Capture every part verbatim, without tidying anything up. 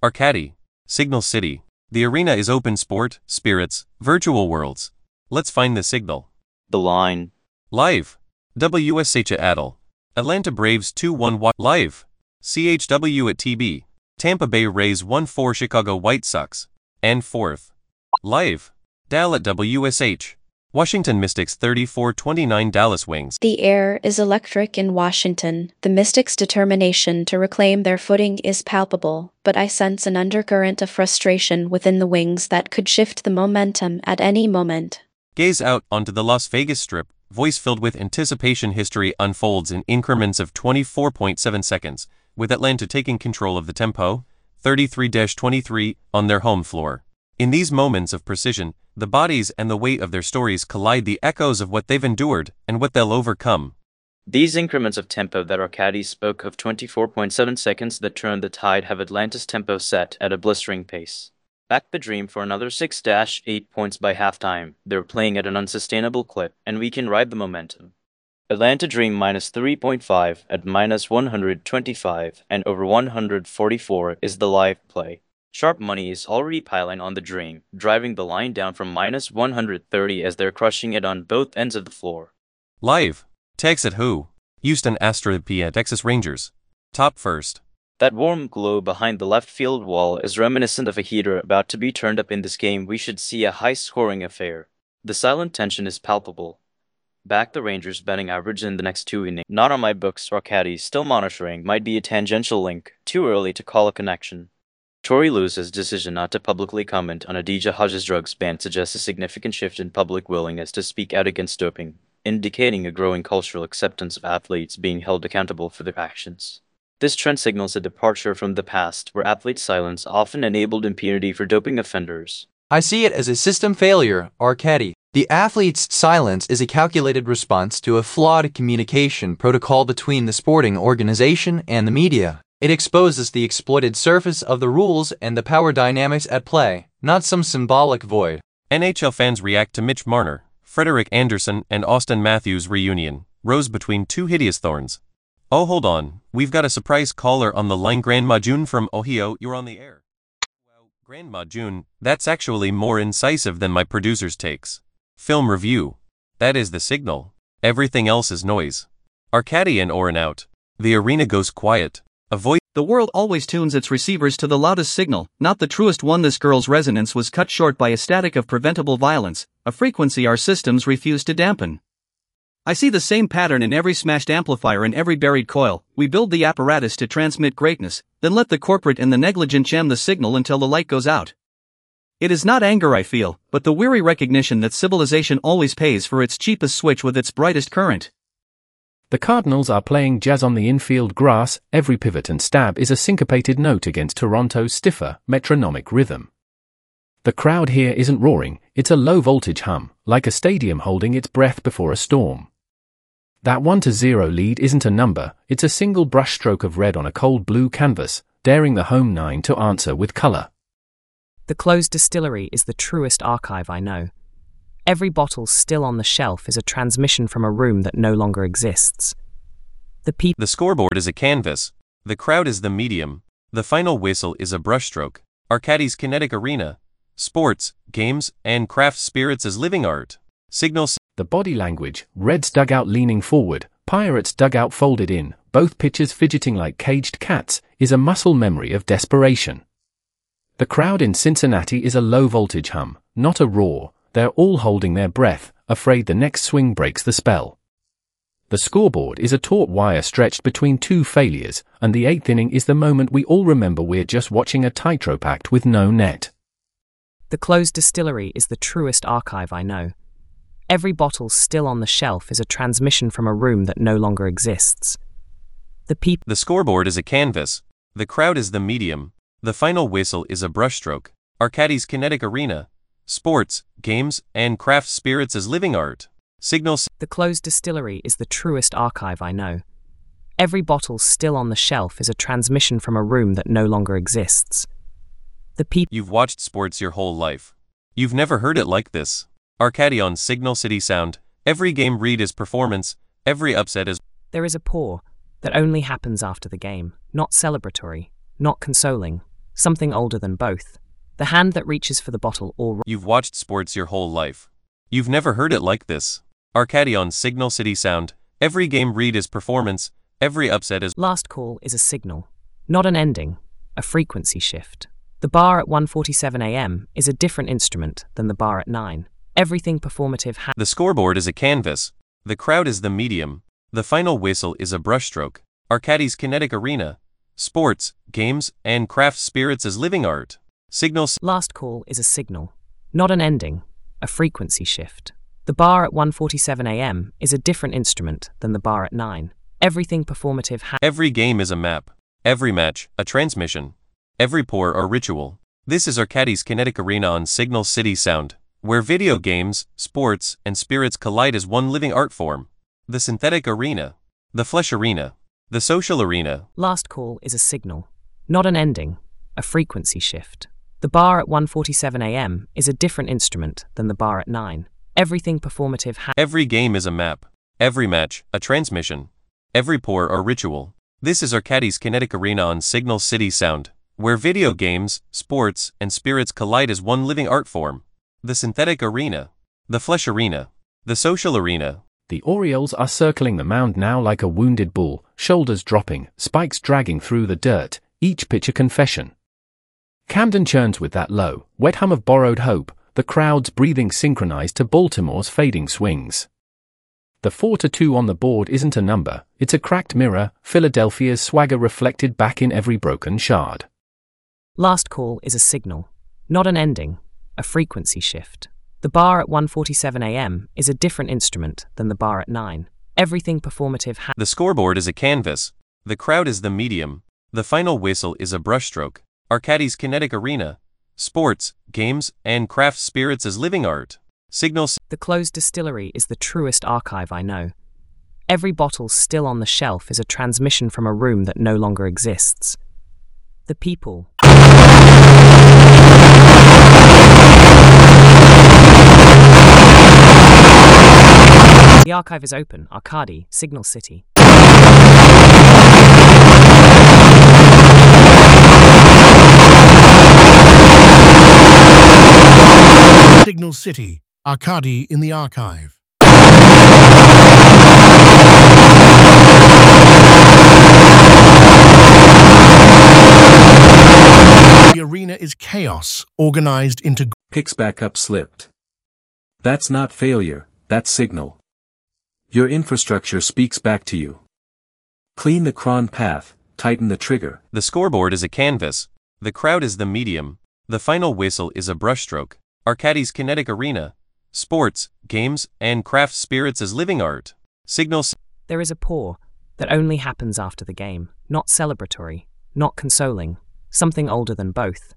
Arcady. Signal City. The arena is open sport, spirits, virtual worlds. Let's find the signal. The line. Live. W S H Adel. Atlanta Braves two one Live. C H W at T B. Tampa Bay Rays one four Chicago White Sox. And fourth. Live. Dal at W S H. Washington Mystics thirty-four twenty-nine Dallas Wings. The air is electric in Washington. The Mystics' determination to reclaim their footing is palpable, but I sense an undercurrent of frustration within the Wings that could shift the momentum at any moment. Gaze out onto the Las Vegas Strip, voice filled with anticipation. History unfolds in increments of twenty-four point seven seconds, with Atlanta taking control of the tempo, thirty-three twenty-three, on their home floor. In these moments of precision, the bodies and the weight of their stories collide, the echoes of what they've endured and what they'll overcome. These increments of tempo that Arcady spoke of, twenty-four point seven seconds that turned the tide, have Atlanta's tempo set at a blistering pace. Back the Dream for another six to eight points by halftime. They're playing at an unsustainable clip, and we can ride the momentum. Atlanta Dream minus three point five at minus one hundred twenty-five and over one hundred forty-four is the live play. Sharp money is already piling on the Dream, driving the line down from minus one hundred thirty as they're crushing it on both ends of the floor. Live. Tex at who? Houston Astros P at Texas Rangers. Top first. That warm glow behind the left field wall is reminiscent of a heater about to be turned up. In this game, we should see a high-scoring affair. The silent tension is palpable. Back the Rangers betting average in the next two innings. Not on my books. Arcady still monitoring. Might be a tangential link. Too early to call a connection. Tory Luce's decision not to publicly comment on Adidja Hodges' drugs ban suggests a significant shift in public willingness to speak out against doping, indicating a growing cultural acceptance of athletes being held accountable for their actions. This trend signals a departure from the past, where athletes' silence often enabled impunity for doping offenders. I see it as a system failure, Arcady. The athlete's silence is a calculated response to a flawed communication protocol between the sporting organization and the media. It exposes the exploited surface of the rules and the power dynamics at play, not some symbolic void. N H L fans react to Mitch Marner, Frederick Anderson, and Austin Matthews' reunion, rose between two hideous thorns. Oh, hold on, we've got a surprise caller on the line. Grandma June from Ohio, you're on the air. Well, Grandma June, that's actually more incisive than my producer's takes. Film review. That is the signal. Everything else is noise. Arcady and Oren out. The arena goes quiet. A voice. The world always tunes its receivers to the loudest signal, not the truest one. This girl's resonance was cut short by a static of preventable violence, a frequency our systems refuse to dampen. I see the same pattern in every smashed amplifier and every buried coil. We build the apparatus to transmit greatness, then let the corporate and the negligent jam the signal until the light goes out. It is not anger I feel, but the weary recognition that civilization always pays for its cheapest switch with its brightest current. The Cardinals are playing jazz on the infield grass. Every pivot and stab is a syncopated note against Toronto's stiffer, metronomic rhythm. The crowd here isn't roaring, it's a low-voltage hum, like a stadium holding its breath before a storm. That one to zero lead isn't a number, it's a single brushstroke of red on a cold blue canvas, daring the home nine to answer with color. The closed distillery is the truest archive I know. Every bottle still on the shelf is a transmission from a room that no longer exists. The people. The scoreboard is a canvas. The crowd is the medium. The final whistle is a brushstroke. Arcady's kinetic arena. Sports, games, and craft spirits as living art. Signals. The body language, Reds dugout leaning forward, Pirates dugout folded in, both pitchers fidgeting like caged cats, is a muscle memory of desperation. The crowd in Cincinnati is a low-voltage hum, not a roar. They're all holding their breath, afraid the next swing breaks the spell. The scoreboard is a taut wire stretched between two failures, and the eighth inning is the moment we all remember we're just watching a tightrope act with no net. The closed distillery is the truest archive I know. Every bottle still on the shelf is a transmission from a room that no longer exists. The people. The scoreboard is a canvas. The crowd is the medium. The final whistle is a brushstroke. Arcady's kinetic arena. Sports, games, and craft spirits as living art. Signals. The closed distillery is the truest archive I know. Every bottle still on the shelf is a transmission from a room that no longer exists. The people. You've watched sports your whole life. You've never heard it like this. Arcady on Signal City Sound. Every game read is performance. Every upset is. There is a pour that only happens after the game, not celebratory, not consoling, something older than both. The hand that reaches for the bottle or... You've watched sports your whole life. You've never heard it like this. Arcady on Signal City Sound. Every game read is performance, every upset is... Last call is a signal, not an ending, a frequency shift. The bar at one forty-seven a m is a different instrument than the bar at nine. Everything performative ha- The scoreboard is a canvas. The crowd is the medium. The final whistle is a brushstroke. Arcady's kinetic arena. Sports, games, and craft spirits as living art. Signal... Last call is a signal, not an ending, a frequency shift. The bar at one forty-seven a m is a different instrument than the bar at nine. Everything performative ha- Every game is a map. Every match, a transmission. Every pour, a ritual. This is Arcady's kinetic arena on Signal City Sound, where video games, sports, and spirits collide as one living art form. The synthetic arena. The flesh arena. The social arena. Last call is a signal, not an ending, a frequency shift. The bar at one forty-seven a m is a different instrument than the bar at nine. Everything performative ha- Every game is a map. Every match, a transmission. Every pour, a ritual. This is Arcady's kinetic arena on Signal City Sound, where video games, sports, and spirits collide as one living art form. The synthetic arena. The flesh arena. The social arena. The Orioles are circling the mound now like a wounded bull, shoulders dropping, spikes dragging through the dirt, each pitch a confession. Camden churns with that low, wet hum of borrowed hope, the crowd's breathing synchronized to Baltimore's fading swings. The four to two on the board isn't a number, it's a cracked mirror, Philadelphia's swagger reflected back in every broken shard. Last call is a signal, not an ending, a frequency shift. The bar at one forty-seven a m is a different instrument than the bar at nine. Everything performative ha- The scoreboard is a canvas. The crowd is the medium. The final whistle is a brushstroke. Arcady's kinetic arena. Sports, games, and craft spirits as living art. Signal... The closed distillery is the truest archive I know. Every bottle still on the shelf is a transmission from a room that no longer exists. The people... The archive is open. Arcady, Signal City. Signal City, Arcady in the archive. The arena is chaos, organized into... Picks back up slipped. That's not failure, that's signal. Your infrastructure speaks back to you. Clean the cron path, tighten the trigger. The scoreboard is a canvas. The crowd is the medium. The final whistle is a brushstroke. Arcady's kinetic arena. Sports, games, and craft spirits as living art. Signal... There is a pour that only happens after the game, not celebratory, not consoling, something older than both.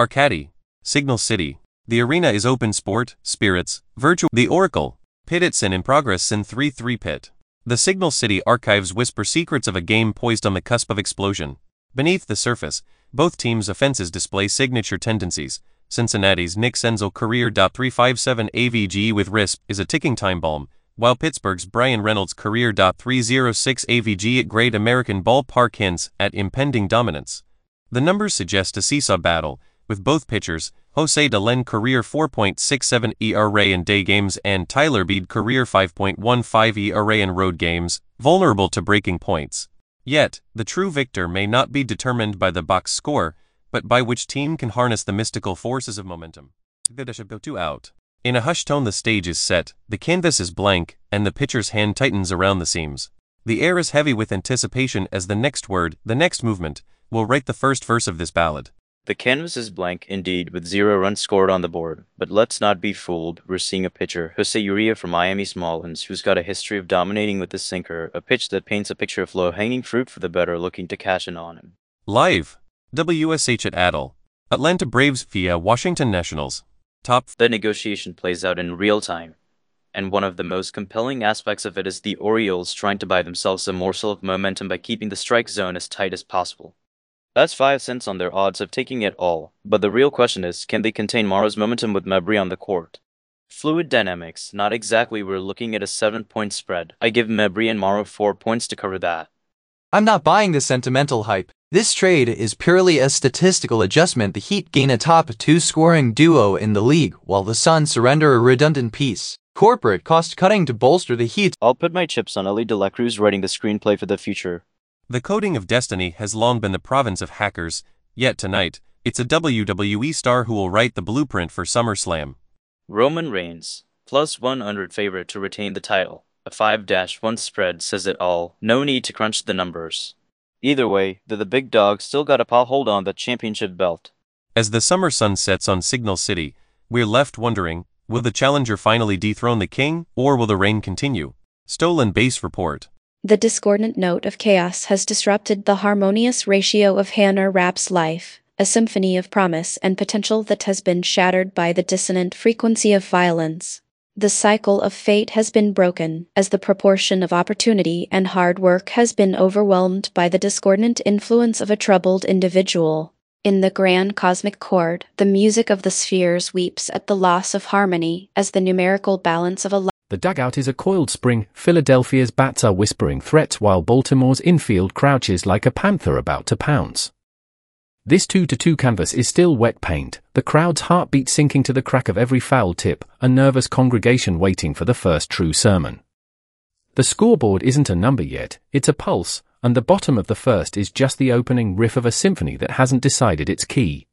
Arcady, Signal City. The arena is open sport, spirits, virtual. The Oracle, Pit at Sin in progress Sin three three Pit. The Signal City archives whisper secrets of a game poised on the cusp of explosion. Beneath the surface, both teams' offenses display signature tendencies. Cincinnati's Nick Senzel career .three five seven A V G with R I S P is a ticking time bomb, while Pittsburgh's Brian Reynolds career .three oh six A V G at Great American Ballpark hints at impending dominance. The numbers suggest a seesaw battle, with both pitchers, Jose Delen career four point six seven E R A in day games and Tyler Beede career five point one five E R A in road games, vulnerable to breaking points. Yet, the true victor may not be determined by the box score, but by which team can harness the mystical forces of momentum. Two out. In a hushed tone the stage is set, the canvas is blank, and the pitcher's hand tightens around the seams. The air is heavy with anticipation as the next word, the next movement, will write the first verse of this ballad. The canvas is blank indeed, with zero runs scored on the board, but let's not be fooled. We're seeing a pitcher, Jose Urias from Miami Marlins, who's got a history of dominating with the sinker, a pitch that paints a picture of low-hanging fruit for the better looking to cash in on him. Live. W S H at Adel. Atlanta Braves via Washington Nationals. Top. The negotiation plays out in real time, and one of the most compelling aspects of it is the Orioles trying to buy themselves a morsel of momentum by keeping the strike zone as tight as possible. That's five cents on their odds of taking it all, but the real question is, can they contain Morrow's momentum with Mabry on the court? Fluid dynamics, not exactly. We're looking at a seven-point spread. I give Mabry and Morrow four points to cover that. I'm not buying the sentimental hype. This trade is purely a statistical adjustment. The Heat gain a top two-scoring duo in the league, while the Suns surrender a redundant piece. Corporate cost-cutting to bolster the Heat. I'll put my chips on Ellie De La Cruz writing the screenplay for the future. The coding of destiny has long been the province of hackers, yet tonight, it's a W W E star who will write the blueprint for SummerSlam. Roman Reigns, plus one hundred favorite to retain the title. A five to one spread says it all, no need to crunch the numbers. Either way, the, the big dog still got a paw hold on the championship belt. As the summer sun sets on Signal City, we're left wondering, will the challenger finally dethrone the king, or will the reign continue? Stolen Base Report. The discordant note of chaos has disrupted the harmonious ratio of Hannah Rapp's life, a symphony of promise and potential that has been shattered by the dissonant frequency of violence. The cycle of fate has been broken, as the proportion of opportunity and hard work has been overwhelmed by the discordant influence of a troubled individual. In the grand cosmic chord, the music of the spheres weeps at the loss of harmony, as the numerical balance of a The dugout is a coiled spring. Philadelphia's bats are whispering threats while Baltimore's infield crouches like a panther about to pounce. This two to two canvas is still wet paint, the crowd's heartbeat sinking to the crack of every foul tip, a nervous congregation waiting for the first true sermon. The scoreboard isn't a number yet, it's a pulse, and the bottom of the first is just the opening riff of a symphony that hasn't decided its key.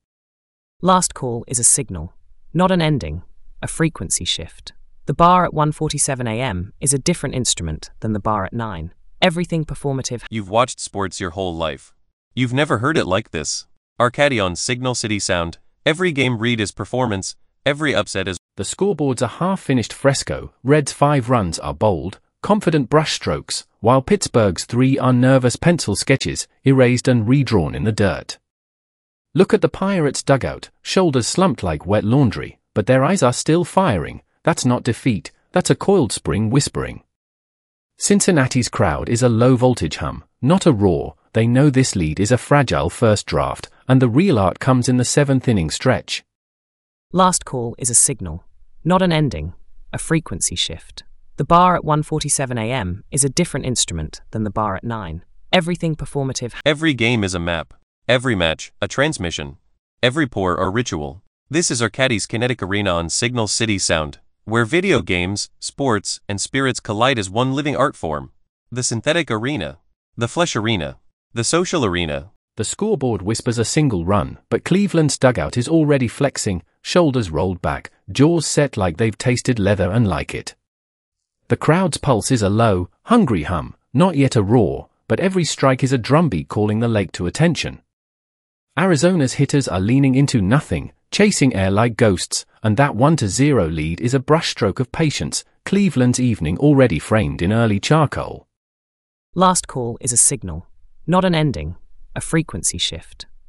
Last call is a signal, not an ending, a frequency shift. The bar at one forty-seven a m is a different instrument than the bar at nine. Everything performative. You've watched sports your whole life. You've never heard it like this. Arcady on Signal City Sound. Every game read is performance, every upset is. The scoreboard's a half-finished fresco. Red's five runs are bold, confident brushstrokes, while Pittsburgh's three are nervous pencil sketches, erased and redrawn in the dirt. Look at the Pirates' dugout, shoulders slumped like wet laundry, but their eyes are still firing. That's not defeat, that's a coiled spring whispering. Cincinnati's crowd is a low-voltage hum, not a roar. They know this lead is a fragile first draft, and the real art comes in the seventh inning stretch. Last call is a signal, not an ending, a frequency shift. The bar at one forty-seven a m is a different instrument than the bar at nine. Everything performative. Every game is a map. Every match, a transmission. Every pour, a ritual. This is Arcady's Kinetic Arena on Signal City Sound, where video games, sports, and spirits collide as one living art form. The synthetic arena. The flesh arena. The social arena. The scoreboard whispers a single run, but Cleveland's dugout is already flexing, shoulders rolled back, jaws set like they've tasted leather and like it. The crowd's pulse is a low, hungry hum, not yet a roar, but every strike is a drumbeat calling the lake to attention. Arizona's hitters are leaning into nothing, chasing air like ghosts, and that one to zero lead is a brushstroke of patience, Cleveland's evening already framed in early charcoal. Last call is a signal, not an ending, a frequency shift.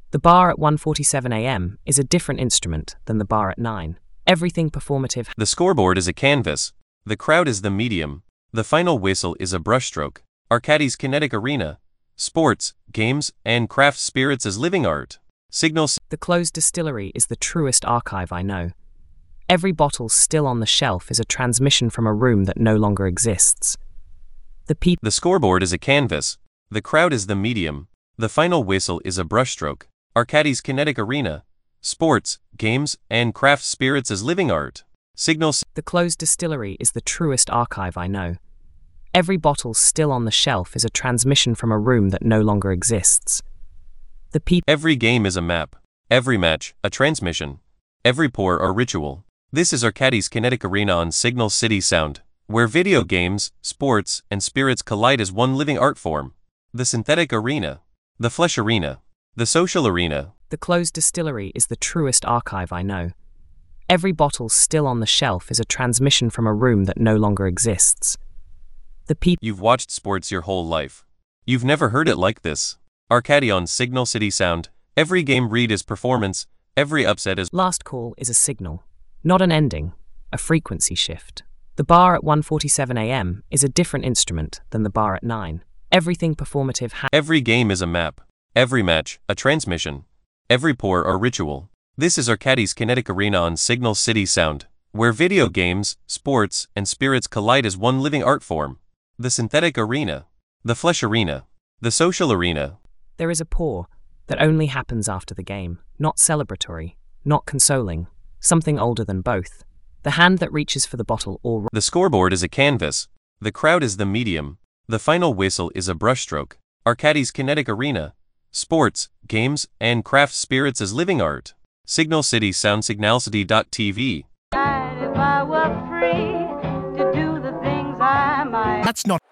The bar at one forty-seven a m is a different instrument than the bar at nine. Everything performative. The scoreboard is a canvas. The crowd is the medium. The final whistle is a brushstroke. Arcadie's kinetic arena. Sports, games, and craft spirits as living art. Signal. The closed distillery is the truest archive I know. Every bottle still on the shelf is a transmission from a room that no longer exists. The people. The scoreboard is a canvas. The crowd is the medium. The final whistle is a brushstroke. Arcadie's kinetic arena. Sports, games, and craft spirits as living art. Signal. The closed distillery is the truest archive I know. Every bottle still on the shelf is a transmission from a room that no longer exists. The people. Every game is a map. Every match, a transmission. Every pour, a ritual. This is Arcadie's kinetic arena on Signal City Sound, where video games, sports, and spirits collide as one living art form. The synthetic arena. The flesh arena. The social arena. The closed distillery is the truest archive I know. Every bottle still on the shelf is a transmission from a room that no longer exists. The people. You've watched sports your whole life. You've never heard it like this. Arcadie on Signal City Sound. Every game read is performance. Every upset is. Last call is a signal, not an ending, a frequency shift. The bar at one forty-seven a m is a different instrument than the bar at nine. Everything performative. Ha- Every game is a map. Every match, a transmission. Every pour, a ritual. This is Arcadie's kinetic arena on Signal City Sound, where video games, sports, and spirits collide as one living art form. The synthetic arena. The flesh arena. The social arena. There is a pour that only happens after the game, not celebratory, not consoling, something older than both. The hand that reaches for the bottle or. The scoreboard is a canvas. The crowd is the medium. The final whistle is a brushstroke. Arcadie's kinetic arena. Sports, games, and craft spirits as living art. Signal City Sound. Signalcity dot T V. If I were free to do the things I might. That's not.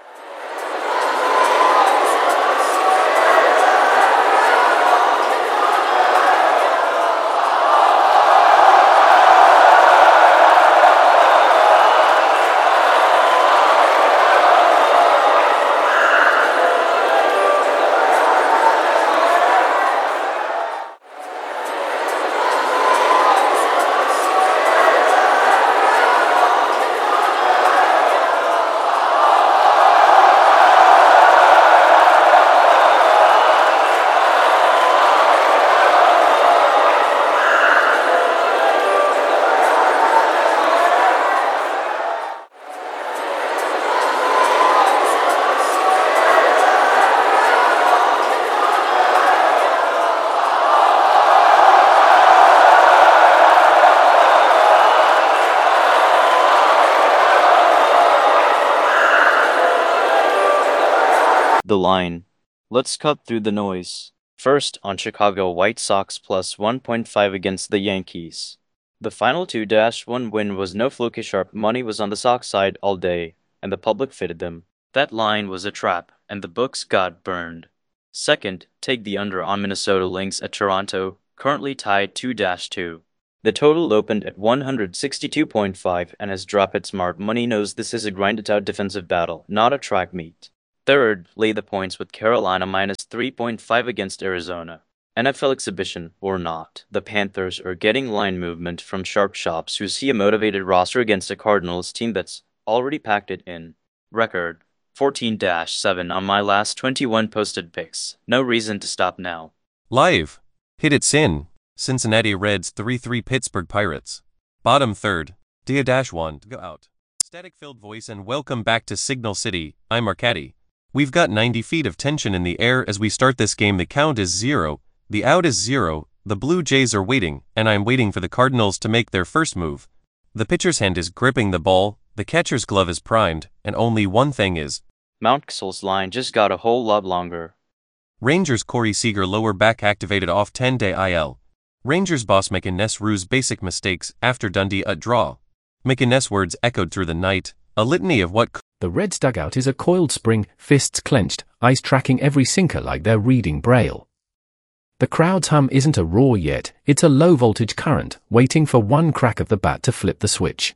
The line. Let's cut through the noise. First, on Chicago White Sox plus one point five against the Yankees. The final two to one win was no fluky sharp money was on the Sox side all day, and the public fitted them. That line was a trap, and the books got burned. Second, take the under on Minnesota Lynx at Toronto, currently tied two to two. The total opened at one sixty-two point five, and as Drop It Smart Money knows this is a grinded-out defensive battle, not a track meet. Third, lay the points with Carolina minus three point five against Arizona. N F L exhibition or not, the Panthers are getting line movement from sharp shops who see a motivated roster against a Cardinals team that's already packed it in. Record, fourteen to seven on my last twenty-one posted picks. No reason to stop now. Live. Hit it sin. Cincinnati Reds three three Pittsburgh Pirates. Bottom third. Dia one to go out. Static-filled voice and welcome back to Signal City. I'm Arcadie. We've got ninety feet of tension in the air as we start this game. The count is zero, the out is zero, the Blue Jays are waiting, and I'm waiting for the Cardinals to make their first move. The pitcher's hand is gripping the ball, the catcher's glove is primed, and only one thing is. Mount Cassell's line just got a whole lot longer. Rangers Corey Seager lower back activated off ten day I L. Rangers boss McInnes ruse basic mistakes after Dundee at draw. McInnes words echoed through the night, a litany of what. The Reds' dugout is a coiled spring, fists clenched, eyes tracking every sinker like they're reading Braille. The crowd's hum isn't a roar yet, it's a low-voltage current, waiting for one crack of the bat to flip the switch.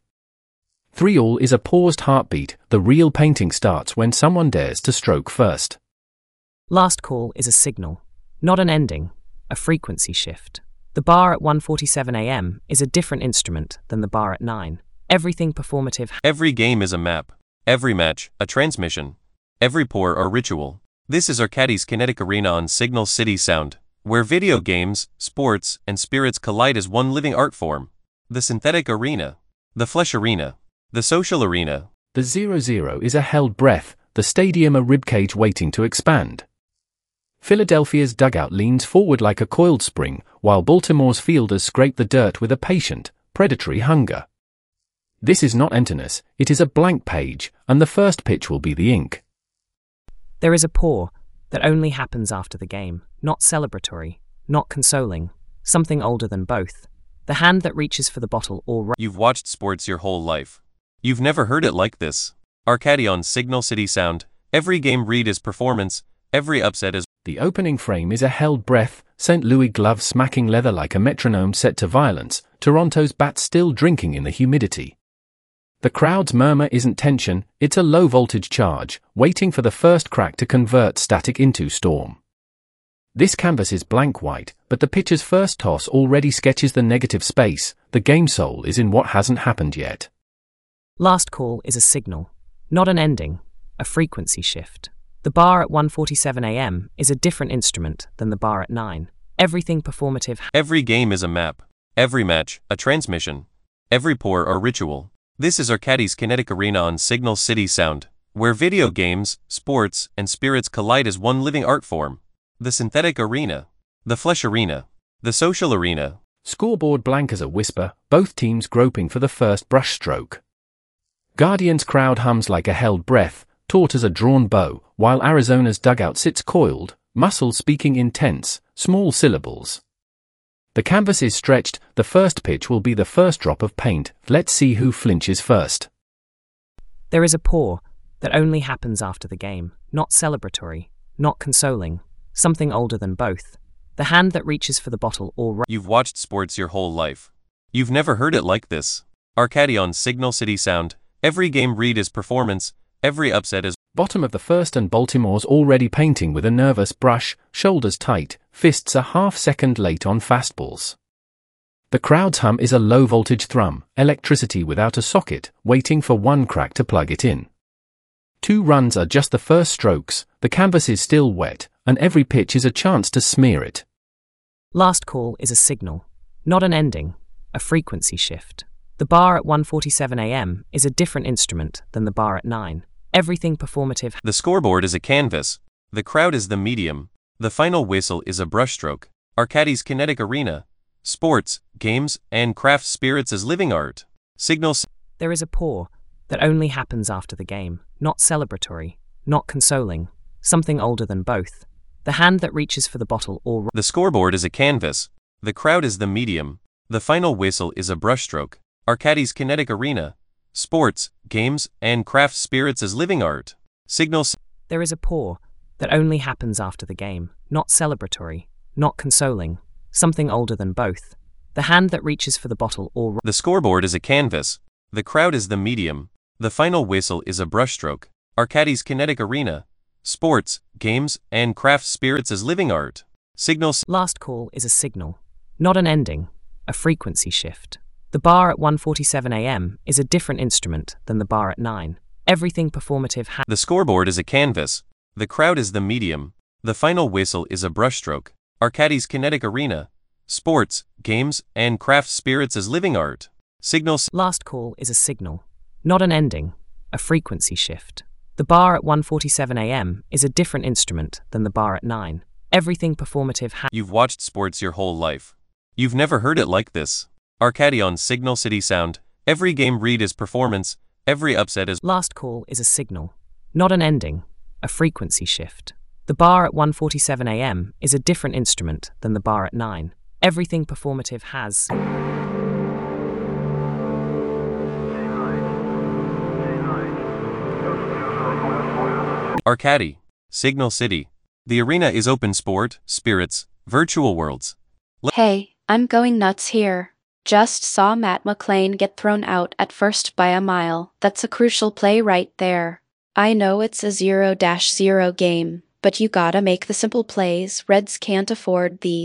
Three all is a paused heartbeat, the real painting starts when someone dares to stroke first. Last call is a signal, not an ending, a frequency shift. The bar at one forty-seven a m is a different instrument than the bar at nine. Everything performative. Every game is a map. Every match, a transmission. Every pour, a ritual. This is Arcadie's Kinetic Arena on Signal City Sound, where video games, sports, and spirits collide as one living art form. The synthetic arena. The flesh arena. The social arena. The zero zero is a held breath, the stadium a ribcage waiting to expand. Philadelphia's dugout leans forward like a coiled spring, while Baltimore's fielders scrape the dirt with a patient, predatory hunger. This is not emptiness, it is a blank page, and the first pitch will be the ink. There is a pour that only happens after the game, not celebratory, not consoling, something older than both. The hand that reaches for the bottle or... You've watched sports your whole life. You've never heard it like this. Arcadie on Signal City Sound. Every game read is performance, every upset is... The opening frame is a held breath, Saint Louis glove smacking leather like a metronome set to violence, Toronto's bat still drinking in the humidity. The crowd's murmur isn't tension, it's a low-voltage charge, waiting for the first crack to convert static into storm. This canvas is blank white, but the pitcher's first toss already sketches the negative space. The game soul is in what hasn't happened yet. Last call is a signal, not an ending, a frequency shift. The bar at one forty-seven a m is a different instrument than the bar at nine. Everything performative. Every game is a map. Every match, a transmission. Every pour, a ritual. This is Arcadie's Kinetic Arena on Signal City Sound, where video games, sports, and spirits collide as one living art form. The synthetic arena. The flesh arena. The social arena. Scoreboard blank as a whisper, both teams groping for the first brushstroke. Guardians' crowd hums like a held breath, taut as a drawn bow, while Arizona's dugout sits coiled, muscles speaking in tense, small syllables. The canvas is stretched, the first pitch will be the first drop of paint, let's see who flinches first. There is a pour that only happens after the game, not celebratory, not consoling, something older than both. The hand that reaches for the bottle or... You've watched sports your whole life. You've never heard it like this. Arcadie on Signal City Sound. Every game read is performance, every upset is... Bottom of the first and Baltimore's already painting with a nervous brush, shoulders tight, fists a half second late on fastballs. The crowd's hum is a low-voltage thrum, electricity without a socket, waiting for one crack to plug it in. Two runs are just the first strokes, the canvas is still wet, and every pitch is a chance to smear it. Last call is a signal, not an ending, a frequency shift. The bar at one forty-seven a m is a different instrument than the bar at nine. Everything performative. The scoreboard is a canvas. The crowd is the medium. The final whistle is a brushstroke. Arcadie's Kinetic Arena. Sports, games, and craft spirits as living art. Signal. There is a pour that only happens after the game, not celebratory, not consoling, something older than both. The hand that reaches for the bottle or... The scoreboard is a canvas. The crowd is the medium. The final whistle is a brushstroke. Arcadie's Kinetic Arena. Sports, games, and craft spirits as living art. Signal. There is a pour that only happens after the game, not celebratory, not consoling, something older than both. The hand that reaches for the bottle or... The scoreboard is a canvas. The crowd is the medium. The final whistle is a brushstroke. Arcadie's Kinetic Arena. Sports, games, and craft spirits as living art. Signal. Last call is a signal, not an ending, a frequency shift. The bar at one forty-seven a m is a different instrument than the bar at nine. Everything performative. Ha- the scoreboard is a canvas. The crowd is the medium. The final whistle is a brushstroke. Arcadie's Kinetic Arena. Sports, games, and craft spirits as living art. Signal. Last call is a signal, not an ending, a frequency shift. The bar at one forty-seven a m is a different instrument than the bar at nine. Everything performative. Ha- You've watched sports your whole life. You've never heard it like this. Arcadie on Signal City Sound. Every game read is performance, every upset is... Last call is a signal, not an ending, a frequency shift. The bar at one forty-seven a m is a different instrument than the bar at nine. Everything performative has... Arcadie, Signal City. The arena is open sport, spirits, virtual worlds. Le- hey, I'm going nuts here. Just saw Matt McLean get thrown out at first by a mile. That's a crucial play right there. I know it's a zero dash zero game, but you gotta make the simple plays. Reds can't afford these.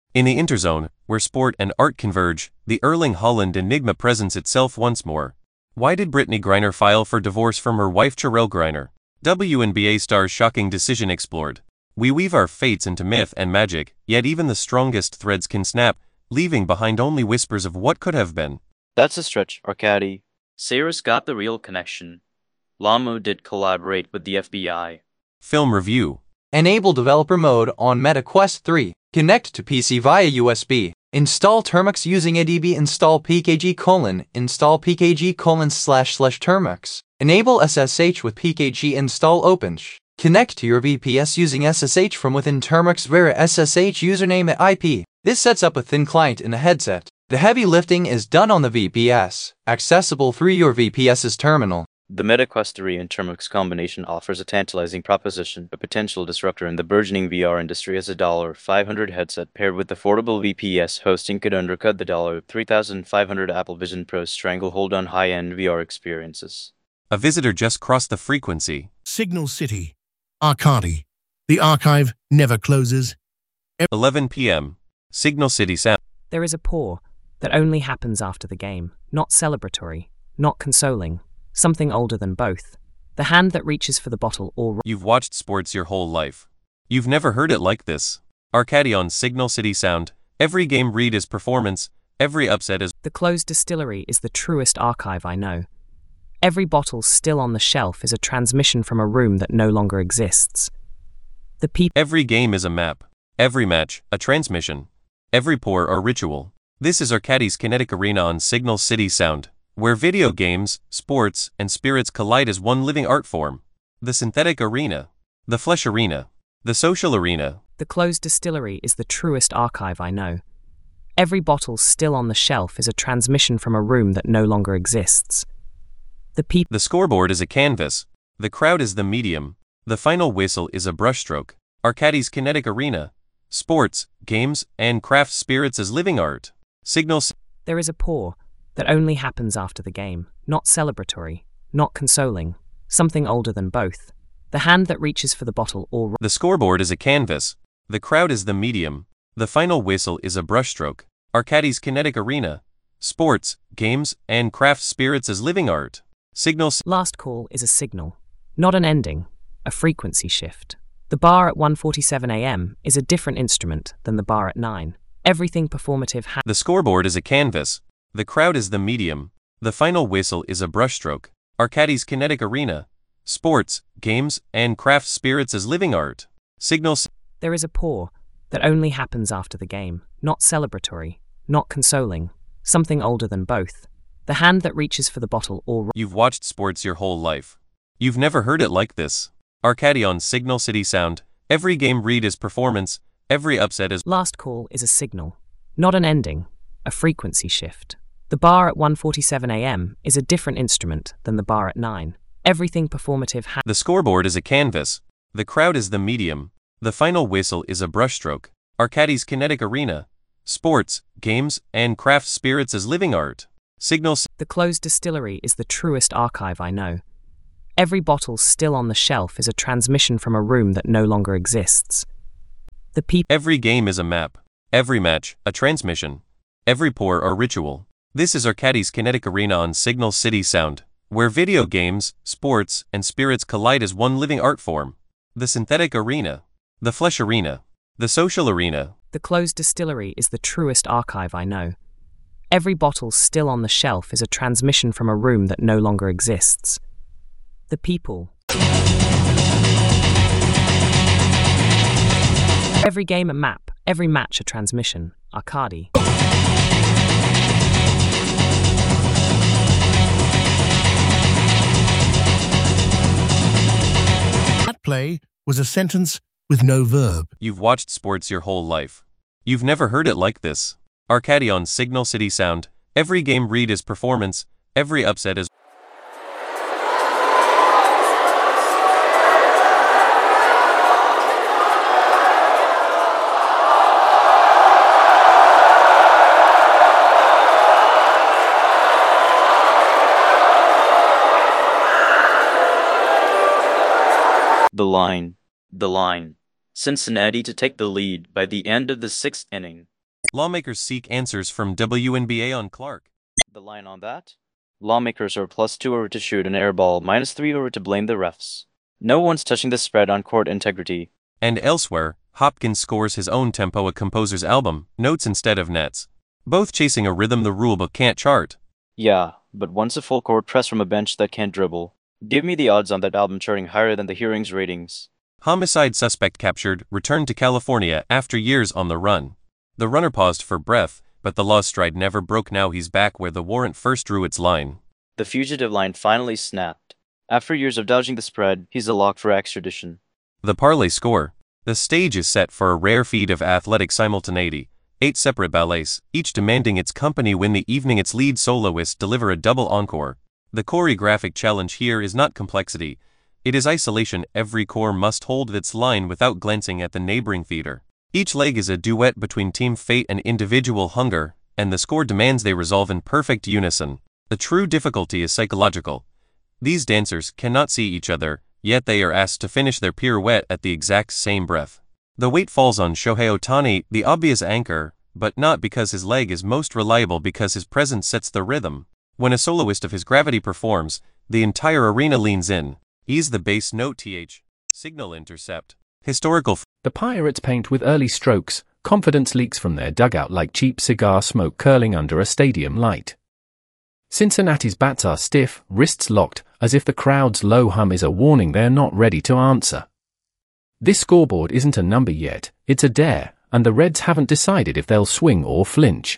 In the interzone, where sport and art converge, the Erling Haaland enigma presents itself once more. Why did Brittany Griner file for divorce from her wife Cherelle Griner? W N B A star's shocking decision explored. We weave our fates into myth and magic, yet even the strongest threads can snap, leaving behind only whispers of what could have been. That's a stretch, Arkady. Cyrus got the real connection. Lamo did collaborate with the F B I. Film review. Enable developer mode on Meta Quest three. Connect to P C via U S B. Install Termux using A D B install pkg colon install pkg colon slash slash Termux. Enable S S H with pkg install OpenSH. Connect to your V P S using S S H from within Termux via S S H username at I P. This sets up a thin client in a headset. The heavy lifting is done on the V P S, accessible through your VPS's terminal. The MetaQuest three and Termux combination offers a tantalizing proposition, a potential disruptor in the burgeoning V R industry as a five hundred dollars headset paired with affordable V P S hosting could undercut the three thousand five hundred dollars Apple Vision Pro stranglehold on high-end V R experiences. A visitor just crossed the frequency. Signal City, Arkady. The archive never closes. eleven p m Signal City Sound. There is a pause that only happens after the game, not celebratory, not consoling, something older than both. The hand that reaches for the bottle or... You've watched sports your whole life. You've never heard it like this. Arkady on Signal City Sound. Every game read is performance, every upset is... The closed distillery is the truest archive I know. Every bottle still on the shelf is a transmission from a room that no longer exists. The people... Every game is a map. Every match, a transmission. Every pour or ritual. This is Arkady's Kinetic Arena on Signal City Sound, where video games, sports, and spirits collide as one living art form. The synthetic arena. The flesh arena. The social arena. The closed distillery is the truest archive I know. Every bottle still on the shelf is a transmission from a room that no longer exists. The people... The scoreboard is a canvas. The crowd is the medium. The final whistle is a brushstroke. Arkady's Kinetic Arena. Sports, games, and craft spirits as living art. Signal... There is a pause that only happens after the game, not celebratory, not consoling, something older than both. The hand that reaches for the bottle or... The scoreboard is a canvas. The crowd is the medium. The final whistle is a brushstroke. Arkady's Kinetic Arena. Sports, games, and craft spirits as living art. Signal... Last call is a signal, not an ending, a frequency shift. The bar at one forty-seven a m is a different instrument than the bar at nine. Everything performative ha- The scoreboard is a canvas. The crowd is the medium. The final whistle is a brushstroke. Arkady's Kinetic Arena. Sports, games, and craft spirits as living art. Signal... There is a pause that only happens after the game, not celebratory, not consoling, something older than both. The hand that reaches for the bottle or... You've watched sports your whole life. You've never heard it like this. Arkady on Signal City Sound. Every game read is performance. Every upset is... Last call is a signal, not an ending, a frequency shift. The bar at one forty-seven a m is a different instrument than the bar at nine. Everything performative ha- The scoreboard is a canvas. The crowd is the medium. The final whistle is a brushstroke. Arkady's Kinetic Arena. Sports, games, and craft spirits as living art. Signal... The closed distillery is the truest archive I know. Every bottle still on the shelf is a transmission from a room that no longer exists. The people... Every game is a map. Every match, a transmission. Every pour or ritual. This is Arkady's Kinetic Arena on Signal City Sound, where video games, sports, and spirits collide as one living art form. The synthetic arena. The flesh arena. The social arena. The closed distillery is the truest archive I know. Every bottle still on the shelf is a transmission from a room that no longer exists. The people... Every game a map, every match a transmission. Arkady. That play was a sentence with no verb. You've watched sports your whole life. You've never heard it like this. Arkady on Signal City Sound. Every game read is performance. Every upset is... The line. The line. Cincinnati to take the lead by the end of the sixth inning. Lawmakers seek answers from W N B A on Clark. The line on that? Lawmakers are plus two over to shoot an air ball, minus three over to blame the refs. No one's touching the spread on court integrity. And elsewhere, Hopkins scores his own tempo a composer's album, notes instead of nets. Both chasing a rhythm the rulebook can't chart. Yeah, but one's a full court press from a bench that can't dribble. Give me the odds on that album charting higher than the hearings ratings. Homicide suspect captured, returned to California after years on the run. The runner paused for breath, but the law's stride never broke. Now he's back where the warrant first drew its line. The fugitive line finally snapped. After years of dodging the spread, he's a lock for extradition. The parlay score. The stage is set for a rare feat of athletic simultaneity. Eight separate ballets, each demanding its company win the evening. Its lead soloists deliver a double encore. The choreographic challenge here is not complexity. It is isolation. Every corps must hold its line without glancing at the neighboring theater. Each leg is a duet between team fate and individual hunger, and the score demands they resolve in perfect unison. The true difficulty is psychological. These dancers cannot see each other, yet they are asked to finish their pirouette at the exact same breath. The weight falls on Shohei Ohtani, the obvious anchor, but not because his leg is most reliable, because his presence sets the rhythm. When a soloist of his gravity performs, the entire arena leans in. He's the bass note. Th. Signal intercept. Historical. F- The Pirates paint with early strokes. Confidence leaks from their dugout like cheap cigar smoke curling under a stadium light. Cincinnati's bats are stiff, wrists locked, as if the crowd's low hum is a warning they're not ready to answer. This scoreboard isn't a number yet, it's a dare, and the Reds haven't decided if they'll swing or flinch.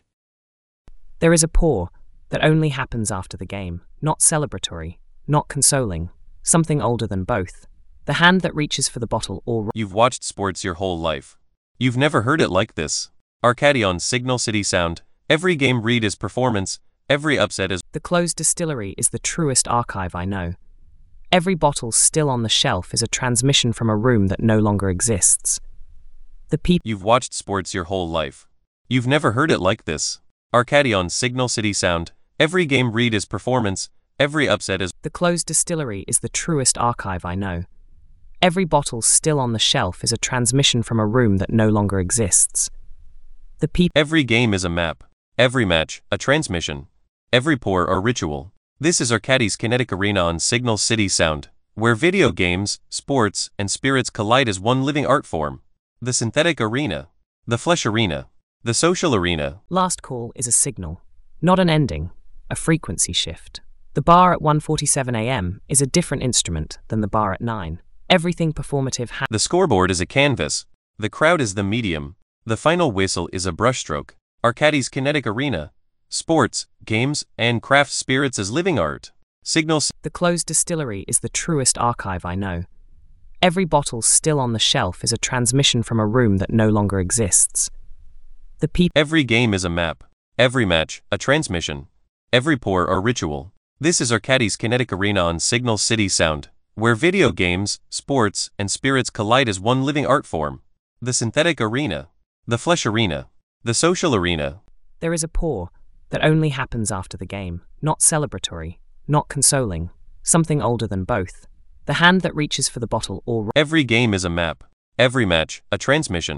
There is a pour that only happens after the game, not celebratory, not consoling, something older than both. The hand that reaches for the bottle or... You've watched sports your whole life. You've never heard it like this. Arcadi on Signal City Sound. Every game read is performance, every upset is... The closed distillery is the truest archive I know. Every bottle still on the shelf is a transmission from a room that no longer exists. The people... You've watched sports your whole life. You've never heard it like this. Arcadi on Signal City Sound. Every game read is performance, every upset is... The closed distillery is the truest archive I know. Every bottle still on the shelf is a transmission from a room that no longer exists. The people... Every game is a map. Every match, a transmission. Every pour or ritual. This is Arcadi's Kinetic Arena on Signal City Sound, where video games, sports, and spirits collide as one living art form. The synthetic arena. The flesh arena. The social arena. Last call is a signal, not an ending, a frequency shift. The bar at one forty-seven a m is a different instrument than the bar at nine. Everything performative ha- The scoreboard is a canvas. The crowd is the medium. The final whistle is a brushstroke. Arcadi's Kinetic Arena. Sports, games, and craft spirits as living art. Signal. The closed distillery is the truest archive I know. Every bottle still on the shelf is a transmission from a room that no longer exists. The people... Every game is a map. Every match, a transmission. Every pour or ritual. This is Arcadi's Kinetic Arena on Signal City Sound, where video games, sports, and spirits collide as one living art form. The synthetic arena. The flesh arena. The social arena. There is a pour that only happens after the game, not celebratory, not consoling, something older than both. The hand that reaches for the bottle or... Every game is a map. Every match, a transmission.